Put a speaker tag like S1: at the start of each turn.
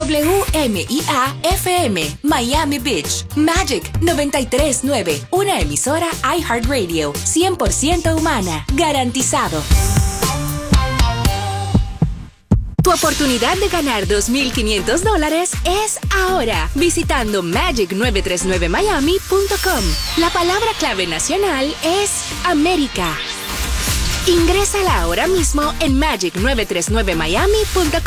S1: WMIA FM, Miami Beach, Magic 93.9, una emisora iHeartRadio, 100% humana, garantizado. Tu oportunidad de ganar $2,500 es ahora, visitando magic939miami.com. La palabra clave nacional es América. Ingrésala ahora mismo en magic939miami.com.